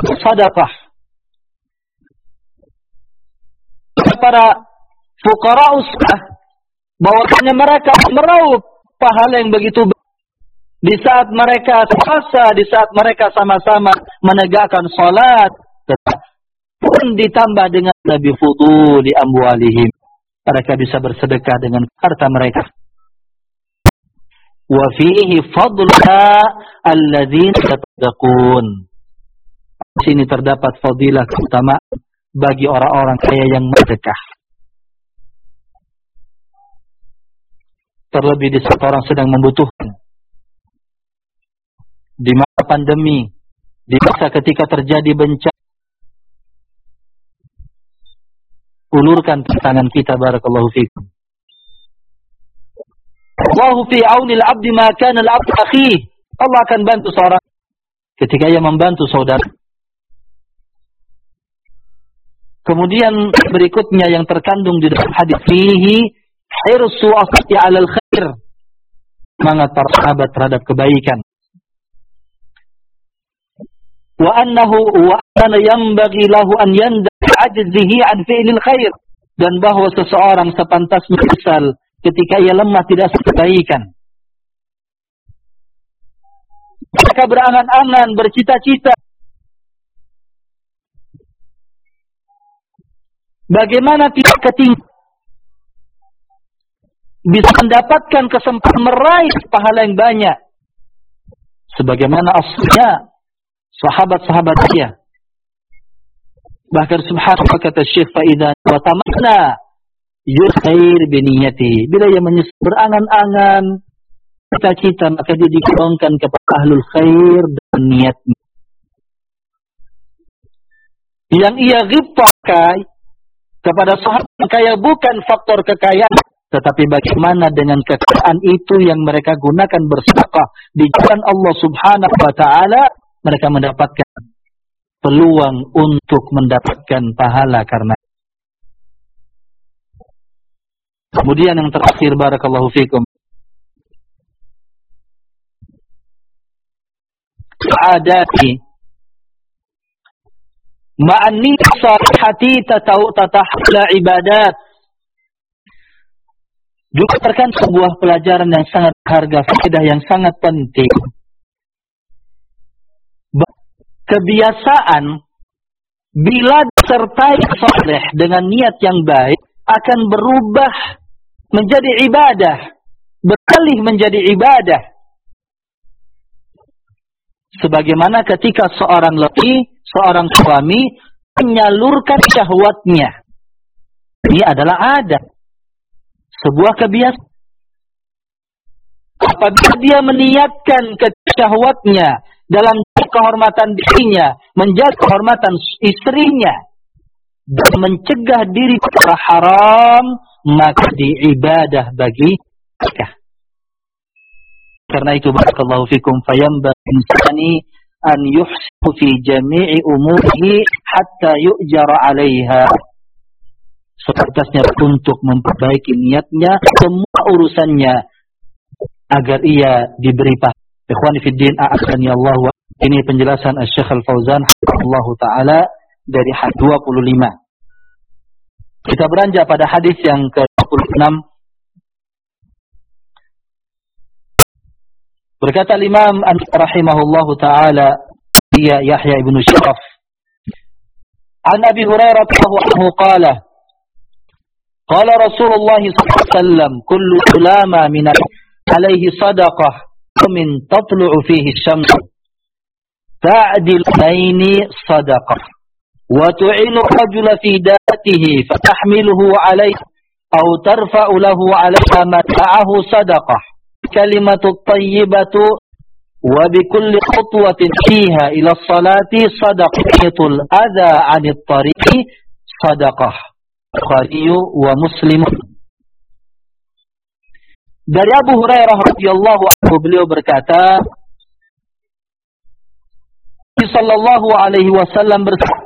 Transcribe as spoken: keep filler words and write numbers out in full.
sedekah. Para fuqara usah bahwasanya mereka meraup pahala yang begitu di saat mereka puasa, di saat mereka sama-sama menegakkan salat, pun ditambah dengan lebih fudu di amwalihim. Mereka bisa bersedekah dengan harta mereka. Wa fihi fadla alladzina yattaqun. Di sini terdapat fadilah keutamaan bagi orang-orang kaya yang bersedekah. Terlebih di saat orang sedang membutuhkan. Di masa pandemi, di masa ketika terjadi bencana, ulurkan tangan kita, barakallahu fikum. Allahu fi auni al-'abdi ma kana al-'abdu akhihi. Allah akan bantu seorang ketika ia membantu saudara. Kemudian berikutnya yang terkandung di dalam hadis fihi hirsu asati 'alal khair. Semangat para sahabat terhadap kebaikan. Wa annahu wa anna yanbaghi lahu an yandha ajzihi an fi'lil khair, dan bahwa seseorang sepantasnya menyesal ketika ia lemah tidak kebaikan. Mereka berangan-angan, bercita-cita bagaimana tidak ketinggalan bisa mendapatkan kesempatan meraih pahala yang banyak sebagaimana aslinya sahabat-sahabat dia. Bahkan subhanallah kata Syekh Faidan wa tamanna yushair biniyati, bila ia menyesal berangan-angan cita-cita maka dia dikurangkan kepada ahlul khair dan niatnya. Yang ia ghibahkan kepada sahabat kaya bukan faktor kekayaan, tetapi bagaimana dengan kekayaan itu yang mereka gunakan bersedekah di jalan Allah Subhanahu wa taala, mereka mendapatkan peluang untuk mendapatkan pahala karena. Kemudian yang terakhir, barakallahu fikum, adati ma'anni salihati tatahla ibadat. Juga terkandung sebuah pelajaran yang sangat berharga, faedah yang sangat penting. Kebiasaan bila disertai saleh dengan niat yang baik akan berubah menjadi ibadah, beralih menjadi ibadah. Sebagaimana ketika seorang laki, seorang suami menyalurkan syahwatnya. Ini adalah adat, sebuah kebiasaan. Apabila dia meniatkan syahwatnya dalam kehormatan dirinya, menjaga kehormatan istrinya, dan mencegah diri dari haram, maka diibadah bagi mereka. Karena itu barakallahu fikum fayambaghi insani an yuhsinu fi jami'i umurihi hatta yu'jara 'alaiha. Sepantasnya untuk memperbaiki niatnya semua urusannya agar ia diberi pahala. Ikhwani fid din, a'azzani Allah. Ini penjelasan Asy-Syaikh Al-Fauzan Allah taala dari hadis dua puluh lima. Kita beranjak pada hadis yang ke dua puluh enam. Berkata Imam rahimahullah taala, dia Yahya ibn Syaraf, an Abi Hurairah radhiyallahu anhu qala qala Rasulullah sallallahu alaihi wasallam kullu ulama min alaihi sadaqah min tatlu'u fihi asy-syams ta'dil baini sadaqah wa tu'inu rajula fi datihi fatahmiluhu 'alayhi aw tarfa'u lahu 'alayha mata'ahu sadaqah kalimatu thayyibatu wa bikulli khutwatin fiha ila as-salati sadaqatul adha 'anil tariqi sadaqah. Bukhari wa Muslim. Dari Abu Hurairah radhiyallahu anhu, beliau berkata, Nabi sallallahu alaihi wasallam bersabda,